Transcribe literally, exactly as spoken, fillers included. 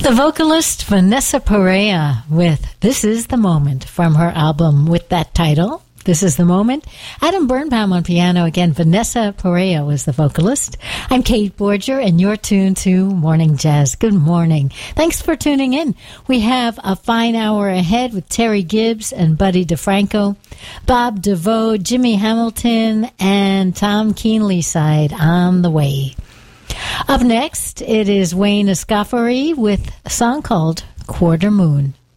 The vocalist Vanessa Perea with This Is the Moment from her album with that title, This Is the Moment. Adam Birnbaum on piano. Again, Vanessa Perea was the vocalist. I'm Kate Borger, and you're tuned to Morning Jazz. Good morning. Thanks for tuning in. We have a fine hour ahead with Terry Gibbs and Buddy DeFranco, Bob DeVoe, Jimmy Hamilton, and Tom Keenlyside on the way. Up next, it is Wayne Escoffery with a song called Quarter Moon.